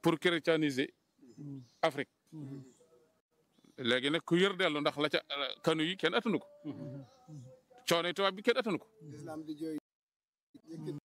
pour chrétianiser Afrique léegi nag ku yër dellu ndax la ca kanu yi kenn attanu ko coono tubaab bi kenn attanu ko